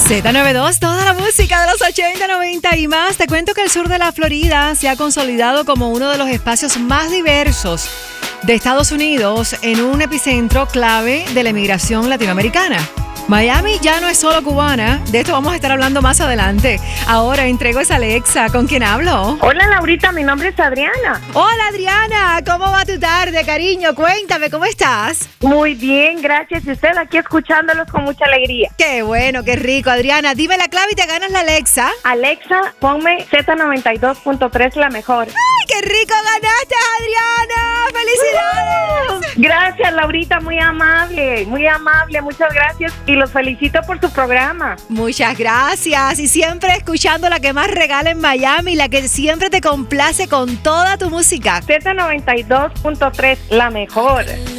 Z92, toda la música de los 80, 90 y más. Te cuento que el sur de la Florida se ha consolidado como uno de los espacios más diversos de Estados Unidos en un epicentro clave de la emigración latinoamericana. Miami ya no es solo cubana, de esto vamos a estar hablando más adelante. Ahora entrego esa Alexa, ¿con quién hablo? Hola Laurita, mi nombre es Adriana. Hola Adriana, ¿cómo va tu tarde, cariño? Cuéntame, ¿cómo estás? Muy bien, gracias. Y usted aquí escuchándolos con mucha alegría. Qué bueno, qué rico, Adriana. Dime la clave y te ganas la Alexa. Alexa, ponme Z92.3 la mejor. ¡Ay, qué rico ganaste, Adriana! ¡Felicidades! Gracias, Laurita, muy amable, muchas gracias. Y los felicito por su programa. Muchas gracias. Y siempre escuchando la que más regala en Miami, la que siempre te complace con toda tu música. Z92.3, la mejor.